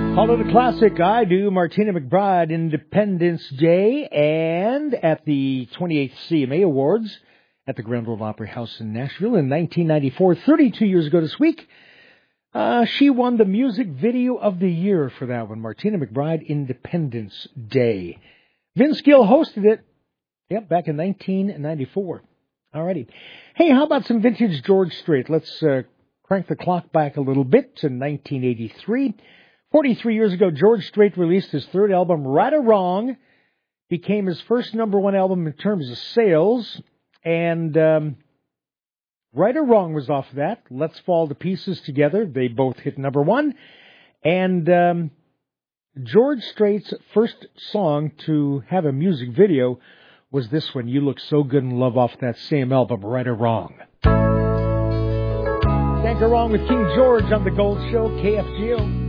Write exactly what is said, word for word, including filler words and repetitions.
Call it a classic. I do. Martina McBride, Independence Day, and at the twenty-eighth C M A Awards at the Grand Ole Opry House in Nashville in nineteen ninety-four, thirty-two years ago this week, uh, she won the Music Video of the Year for that one. Martina McBride, Independence Day. Vince Gill hosted it, yep, back in nineteen ninety-four. Alrighty. Hey, how about some vintage George Strait? Let's uh, crank the clock back a little bit to nineteen eighty-three. forty-three years ago, George Strait released his third album, Right or Wrong. Became his first number one album in terms of sales. And um, Right or Wrong was off that. Let's Fall to Pieces Together. They both hit number one. And um, George Strait's first song to have a music video was this one, You Look So Good in Love, off that same album, Right or Wrong. Can't go wrong with King George on The Gold Show, K F G O.